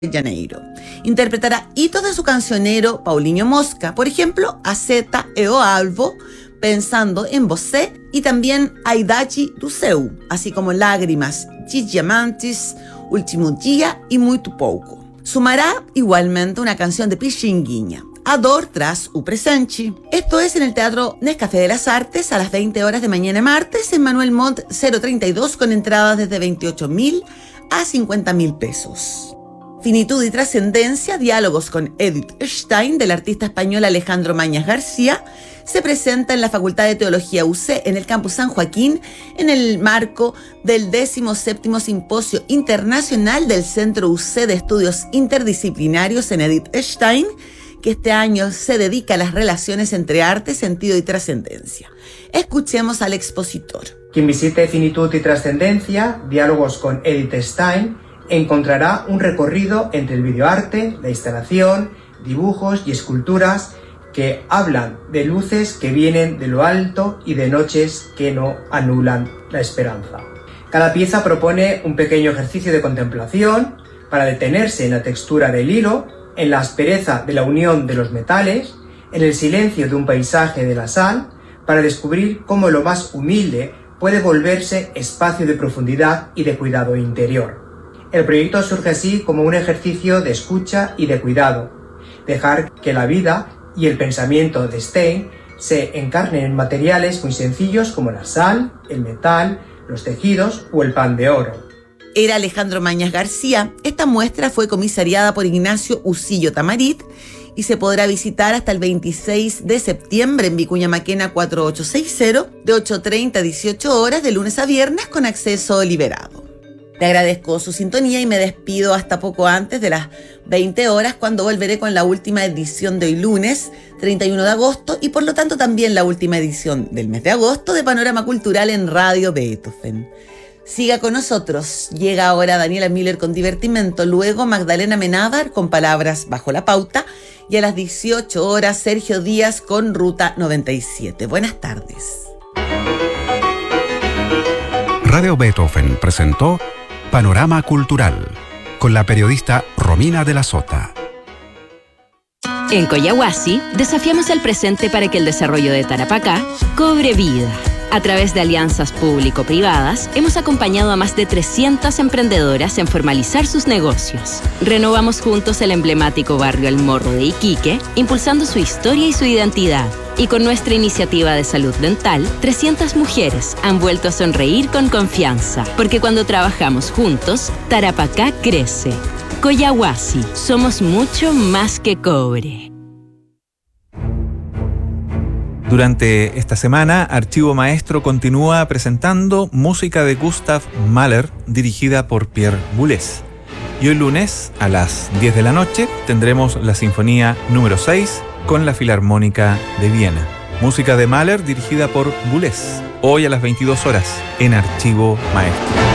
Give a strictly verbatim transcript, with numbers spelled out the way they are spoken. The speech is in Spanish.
Janeiro. Interpretará hitos de su cancionero Paulinho Mosca, por ejemplo, A Zeta e o Alvo, Pensando en Você, y también A Idade do Seu, así como Lágrimas, Diamantes, Último Dia y Muito Pouco. Sumará igualmente una canción de Pixinguinha, A Dor Tras o Presente. Esto es en el Teatro Nescafé de las Artes a las veinte horas de mañana martes en Manuel Montt cero treinta y dos, con entradas desde veintiocho mil a cincuenta mil pesos. Finitud y Trascendencia, diálogos con Edith Stein, del artista español Alejandro Mañas García, se presenta en la Facultad de Teología U C en el Campus San Joaquín en el marco del decimoséptimo Simposio Internacional del Centro U C de Estudios Interdisciplinarios en Edith Stein, que este año se dedica a las relaciones entre arte, sentido y trascendencia. Escuchemos al expositor. Quien visite Finitud y Trascendencia, diálogos con Edith Stein, encontrará un recorrido entre el videoarte, la instalación, dibujos y esculturas que hablan de luces que vienen de lo alto y de noches que no anulan la esperanza. Cada pieza propone un pequeño ejercicio de contemplación para detenerse en la textura del hilo, en la aspereza de la unión de los metales, en el silencio de un paisaje de la sal, para descubrir cómo lo más humilde puede volverse espacio de profundidad y de cuidado interior. El proyecto surge así como un ejercicio de escucha y de cuidado, dejar que la vida y el pensamiento de Stein se encarnen en materiales muy sencillos como la sal, el metal, los tejidos o el pan de oro. Era Alejandro Mañas García. Esta muestra fue comisariada por Ignacio Usillo Tamarit y se podrá visitar hasta el veintiséis de septiembre en Vicuña Maquena cuatro ocho seis cero, de ocho treinta a dieciocho horas de lunes a viernes con acceso liberado. Le agradezco su sintonía y me despido hasta poco antes de las veinte horas, cuando volveré con la última edición de hoy lunes, treinta y uno de agosto, y por lo tanto también la última edición del mes de agosto de Panorama Cultural en Radio Beethoven. Siga con nosotros. Llega ahora Daniela Miller con Divertimento, luego Magdalena Menábar con Palabras Bajo la Pauta, y a las dieciocho horas Sergio Díaz con Ruta noventa y siete. Buenas tardes. Radio Beethoven presentó Panorama Cultural, con la periodista Romina de la Sota. En Collahuasi desafiamos el presente para que el desarrollo de Tarapacá cobre vida. A través de alianzas público-privadas, hemos acompañado a más de trescientas emprendedoras en formalizar sus negocios. Renovamos juntos el emblemático barrio El Morro de Iquique, impulsando su historia y su identidad. Y con nuestra iniciativa de salud dental, trescientas mujeres han vuelto a sonreír con confianza. Porque cuando trabajamos juntos, Tarapacá crece. Collahuasi, somos mucho más que cobre. Durante esta semana, Archivo Maestro continúa presentando música de Gustav Mahler, dirigida por Pierre Boulez. Y hoy lunes, a las diez de la noche, tendremos la Sinfonía número seis con la Filarmónica de Viena. Música de Mahler dirigida por Boulez. Hoy a las veintidós horas, en Archivo Maestro.